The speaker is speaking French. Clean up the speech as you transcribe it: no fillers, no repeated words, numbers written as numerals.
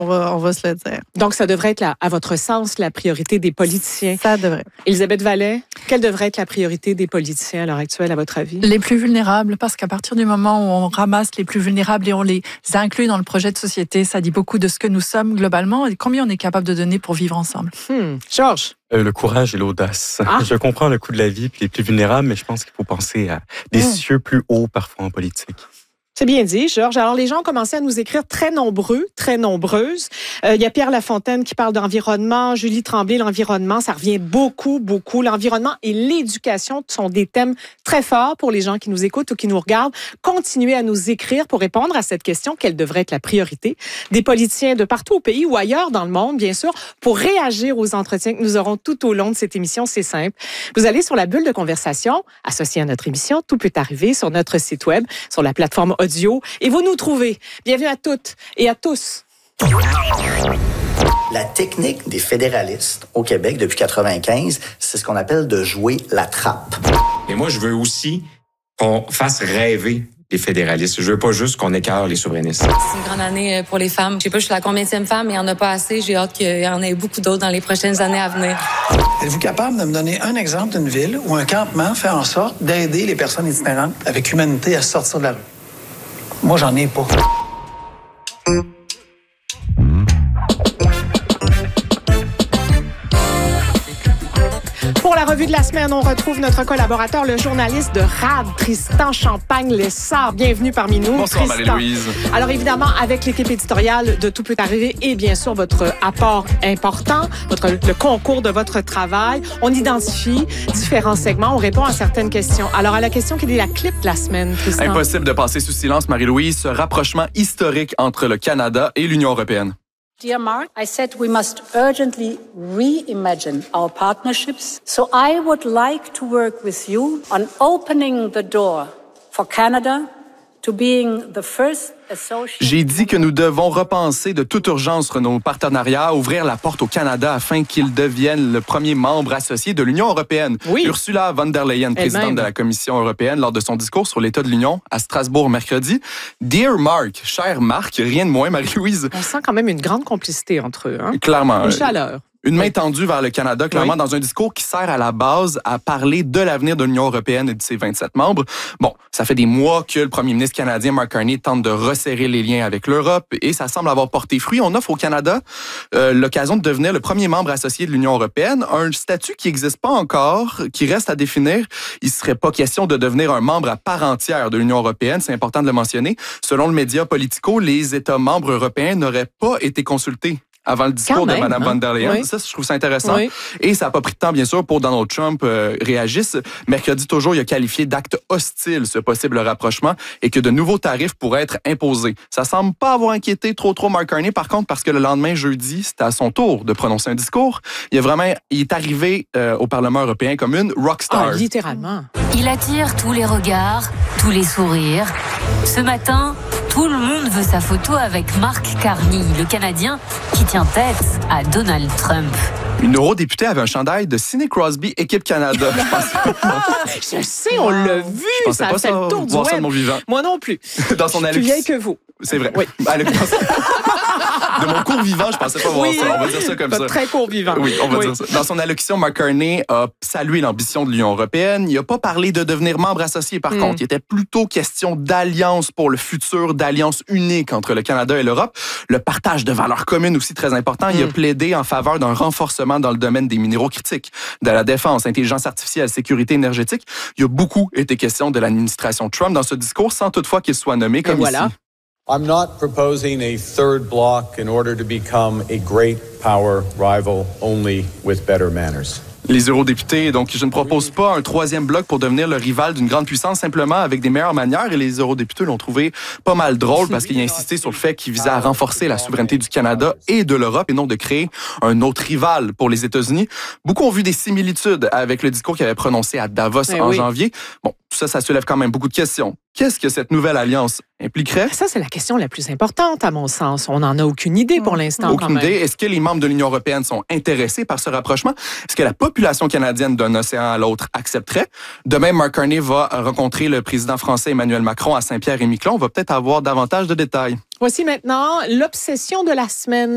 On va se le dire. Donc, ça devrait être, à votre sens, la priorité des politiciens. Ça devrait. Élisabeth Vallet, quelle devrait être la priorité des politiciens à l'heure actuelle, à votre avis? Les plus vulnérables, parce qu'à partir du moment où on ramasse les plus vulnérables et on les inclut dans le projet de société, ça dit beaucoup de ce que nous sommes globalement et combien on est capable de donner pour vivre ensemble. Georges? Le courage et l'audace. Je comprends le coût de la vie puis les plus vulnérables, mais je pense qu'il faut penser à des cieux plus hauts parfois en politique. C'est bien dit, Georges. Alors, les gens ont commencé à nous écrire très nombreux, très nombreuses. Il y a Pierre Lafontaine qui parle d'environnement, Julie Tremblay, l'environnement, ça revient beaucoup, beaucoup. L'environnement et l'éducation sont des thèmes très forts pour les gens qui nous écoutent ou qui nous regardent. Continuez à nous écrire pour répondre à cette question, quelle devrait être la priorité des politiciens de partout au pays ou ailleurs dans le monde, bien sûr, pour réagir aux entretiens que nous aurons tout au long de cette émission. C'est simple. Vous allez sur la bulle de conversation associée à notre émission. Tout peut arriver sur notre site web, sur la plateforme audio, et vous nous trouvez. Bienvenue à toutes et à tous. La technique des fédéralistes au Québec depuis 1995, c'est ce qu'on appelle de jouer la trappe. Et moi, je veux aussi qu'on fasse rêver les fédéralistes. Je veux pas juste qu'on écœure les souverainistes. C'est une grande année pour les femmes. Je sais pas, je suis la combienième femme, mais il n'y en a pas assez. J'ai hâte qu'il y en ait beaucoup d'autres dans les prochaines années à venir. Êtes-vous capable de me donner un exemple d'une ville où un campement fait en sorte d'aider les personnes itinérantes avec humanité à sortir de la rue? Moi, j'en ai pas. Pour la revue de la semaine, on retrouve notre collaborateur, le journaliste de RAD, Tristan Champagne-Lessard. Bienvenue parmi nous. Bonsoir, Tristan. Marie-Louise. Alors évidemment, avec l'équipe éditoriale de Tout peut arriver et bien sûr votre apport important, le concours de votre travail, on identifie différents segments, on répond à certaines questions. Alors à la question quelle est la clip de la semaine, Tristan? Impossible de passer sous silence, Marie-Louise, ce rapprochement historique entre le Canada et l'Union européenne. Dear Mark, I said we must urgently reimagine our partnerships. So I would like to work with you on opening the door for Canada to being the first associate. J'ai dit que nous devons repenser de toute urgence nos partenariats, ouvrir la porte au Canada afin qu'il devienne le premier membre associé de l'Union européenne. Oui. Ursula von der Leyen, présidente de la Commission européenne, lors de son discours sur l'état de l'Union à Strasbourg mercredi. Dear Mark, cher Marc, rien de moins, Marie-Louise. On sent quand même une grande complicité entre eux. Hein? Clairement. Une chaleur. Une main tendue vers le Canada, clairement, dans un discours qui sert à la base à parler de l'avenir de l'Union européenne et de ses 27 membres. Bon, ça fait des mois que le premier ministre canadien, Mark Carney, tente de resserrer les liens avec l'Europe et ça semble avoir porté fruit. On offre au Canada l'occasion de devenir le premier membre associé de l'Union européenne, un statut qui n'existe pas encore, qui reste à définir. Il ne serait pas question de devenir un membre à part entière de l'Union européenne, c'est important de le mentionner. Selon le média Politico, les États membres européens n'auraient pas été consultés avant le discours de Mme von der Leyen. Oui. Ça, je trouve ça intéressant. Oui. Et ça n'a pas pris de temps, bien sûr, pour Donald Trump réagisse. Mercredi, toujours, il a qualifié d'acte hostile ce possible rapprochement et que de nouveaux tarifs pourraient être imposés. Ça semble pas avoir inquiété trop Mark Carney, par contre, parce que le lendemain, jeudi, c'était à son tour de prononcer un discours. Il est arrivé au Parlement européen comme une rockstar. Ah, littéralement. Il attire tous les regards, tous les sourires. Ce matin, tout le monde veut sa photo avec Mark Carney, le Canadien qui tient tête à Donald Trump. Une eurodéputée avait un chandail de Sidney Crosby, Équipe Canada. Je sais, on l'a vu, ça a fait le tour du web. Ça de mon vivant. Moi non plus. Dans son je suis plus vieille que vous. C'est vrai. Oui. De mon cours vivant, je pensais pas voir ça. On va dire ça comme ça. Très court vivant. Oui, on va dire ça. Dans son allocution, Mark Carney a salué l'ambition de l'Union européenne. Il n'a pas parlé de devenir membre associé, par contre. Il était plutôt question d'alliance pour le futur, d'alliance unique entre le Canada et l'Europe. Le partage de valeurs communes aussi très important. Il a plaidé en faveur d'un renforcement dans le domaine des minéraux critiques, de la défense, intelligence artificielle, sécurité énergétique. Il y a beaucoup été question de l'administration Trump dans ce discours, sans toutefois qu'il soit nommé comme ici. I'm not proposing a third bloc in order to become a great power rival only with better manners. Les eurodéputés, donc je ne propose pas un troisième bloc pour devenir le rival d'une grande puissance, simplement avec des meilleures manières. Et les eurodéputés l'ont trouvé pas mal drôle parce qu'il a insisté sur le fait qu'il visait à renforcer la souveraineté du Canada et de l'Europe et non de créer un autre rival pour les États-Unis. Beaucoup ont vu des similitudes avec le discours qu'il avait prononcé à Davos en janvier. Bon, tout ça soulève quand même beaucoup de questions. Qu'est-ce que cette nouvelle alliance impliquerait? Ça, c'est la question la plus importante, à mon sens. On n'en a aucune idée pour l'instant. Aucune idée. Est-ce que les membres de l'Union européenne sont intéressés par ce rapprochement? Est-ce que la population canadienne d'un océan à l'autre accepterait? Demain, Mark Carney va rencontrer le président français Emmanuel Macron à Saint-Pierre-et-Miquelon. On va peut-être avoir davantage de détails. Voici maintenant l'obsession de la semaine.